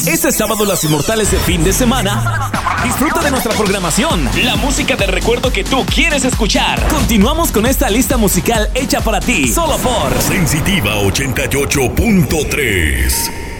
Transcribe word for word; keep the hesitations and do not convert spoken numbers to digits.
Este sábado Las Inmortales de fin de semana. Disfruta de nuestra programación, la música de recuerdo que tú quieres escuchar. Continuamos con esta lista musical hecha para ti, solo por Sensitiva ochenta y ocho punto tres.